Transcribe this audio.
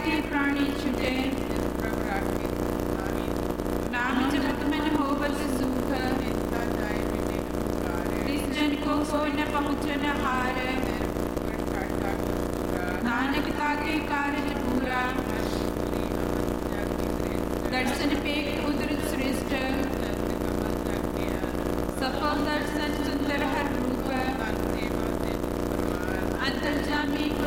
के प्राणी छुटे, नाम जपत मन होवत सुख, इस जन को कोई न पहुँचन हार, नानक ताके कारज पूरा, दर्शन पेख उदर श्रेष्ठ, सफल दर्शन सुंदर हर रूप, अंतर्जामी